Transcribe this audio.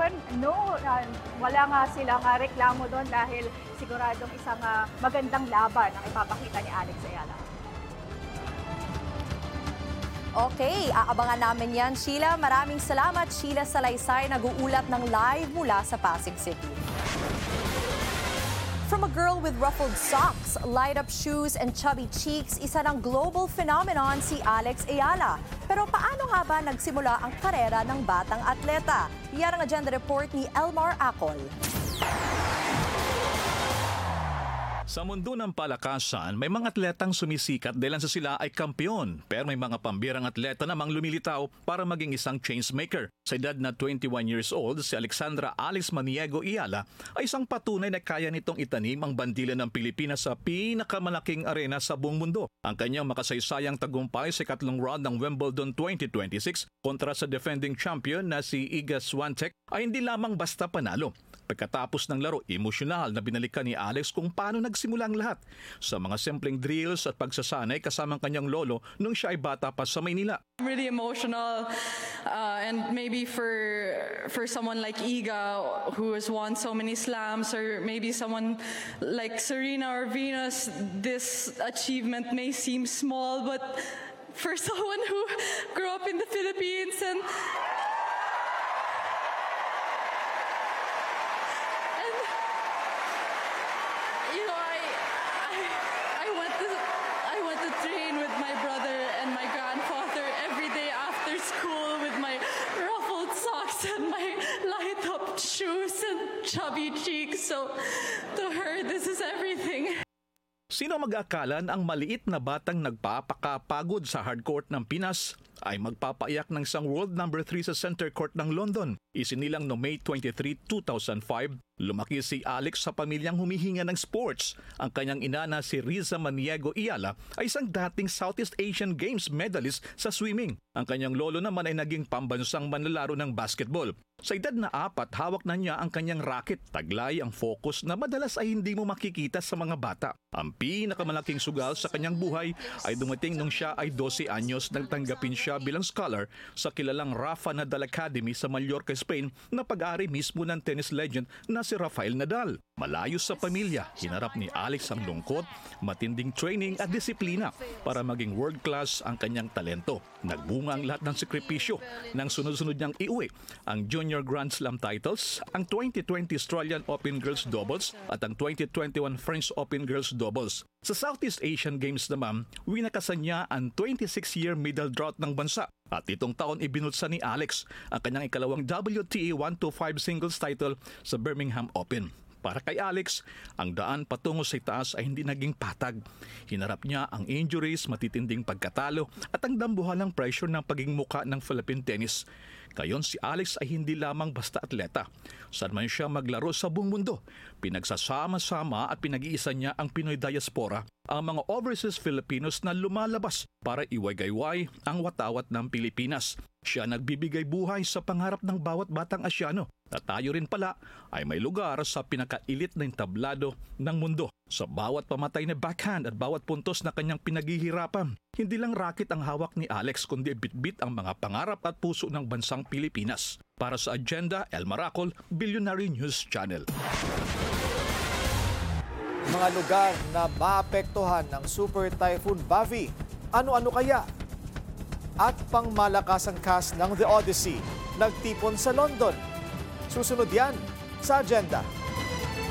ngayon, no, wala nga silang reklamo doon dahil siguradong isang magandang laban ang ipapakita ni Alex Ayala. Okay, aabangan namin yan, Sheila. Maraming salamat, Sheila Salaysay, nag-uulat ng live mula sa Pasig City. From a girl with ruffled socks, light-up shoes, and chubby cheeks, isa ng global phenomenon si Alex Ayala. Pero paano nga ba nagsimula ang karera ng batang atleta? Yan ang agenda report ni Elmar Acol. Sa mundo ng palakasan, may mga atletang sumisikat dahil sa sila ay kampiyon. Pero may mga pambirang atleta namang lumilitaw para maging isang changemaker. Sa edad na 21 years old, si Alexandra Alice Maniego Ayala ay isang patunay na kaya nitong itanim ang bandila ng Pilipinas sa pinakamalaking arena sa buong mundo. Ang kanyang makasaysayang tagumpay sa ikatlong round ng Wimbledon 2026 kontra sa defending champion na si Iga Swiatek ay hindi lamang basta panalo. Pagkatapos ng laro, emosyonal na binalikan ni Alex kung paano nagsimula ang lahat. Sa mga simpleng drills at pagsasanay kasamang kanyang lolo nung siya ay bata pa sa Maynila. I'm really emotional and maybe for someone like Iga who has won so many slams, or maybe someone like Serena or Venus, this achievement may seem small, but for someone who grew up in the Philippines and you know, I went to train with my brother and my grandfather every day after school with my ruffled socks and my light-up shoes and chubby cheeks. So to her, this is everything. Sino mag-aakalan ang maliit na batang nagpapakapagod sa hardcourt ng Pinas ay magpapaiyak ng isang world number 3 sa center court ng London. Isinilang no May 23, 2005, lumaki si Alex sa pamilyang humihinga ng sports. Ang kanyang ina na si Riza Maniego Ayala ay isang dating Southeast Asian Games medalist sa swimming. Ang kanyang lolo naman ay naging pambansang manlalaro ng basketball. Sa edad na 4, hawak na niya ang kanyang racket. Taglay ang focus na madalas ay hindi mo makikita sa mga bata. Ang pinakamalaking sugal sa kanyang buhay ay dumating nung siya ay 12 anyos nang tanggapin siya bilang scholar sa kilalang Rafa Nadal Academy sa Mallorca, Spain na pag-ari mismo ng tennis legend na si Rafael Nadal. Malayo sa pamilya, hinarap ni Alex ang lungkot, matinding training at disiplina para maging world class ang kanyang talento. Nagbunga ang lahat ng sakripisyo nang sunod-sunod niyang iuwi ang Junior Grand Slam titles, ang 2020 Australian Open Girls Doubles at ang 2021 French Open Girls Doubles. Sa Southeast Asian Games naman, winakasan niya ang 26-year medal drought ng bansa. At itong taon ibinulsa ni Alex ang kanyang ikalawang WTA 125 singles title sa Birmingham Open. Para kay Alex, ang daan patungo sa itaas ay hindi naging patag. Hinarap niya ang injuries, matitinding pagkatalo at ang dambuhalang pressure ng pagiging muka ng Philippine tennis. Kayon si Alex ay hindi lamang basta atleta. Saan man siya maglaro sa buong mundo, pinagsasama-sama at pinag-iisa niya ang Pinoy diaspora, ang mga overseas Filipinos na lumalabas para iwagayway ang watawat ng Pilipinas. Siya nagbibigay buhay sa pangarap ng bawat batang Asyano. At tayo rin pala ay may lugar sa pinakailit na tablado ng mundo. Sa bawat pamatay na backhand at bawat puntos na kanyang pinaghihirapan, hindi lang racket ang hawak ni Alex kundi bitbit ang mga pangarap at puso ng bansang Pilipinas. Para sa Agenda, Elmar Acol, Billionaire News Channel. Mga lugar na maapektuhan ng Super Typhoon Bavi, ano-ano kaya? At pangmalakasang cast ng The Odyssey, nagtipon sa London. Susunod yan sa Agenda.